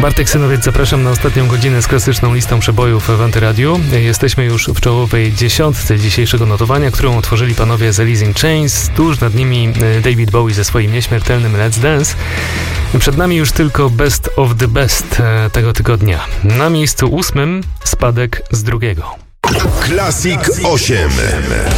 Bartek Synowiec, zapraszam na ostatnią godzinę z klasyczną listą przebojów w Antyradiu. Jesteśmy już w czołowej 10 dzisiejszego notowania, którą otworzyli panowie z Alice in Chains. Tuż nad nimi David Bowie ze swoim nieśmiertelnym Let's Dance. Przed nami już tylko Best of the Best tego tygodnia. Na miejscu 8 spadek z drugiego. Classic 8.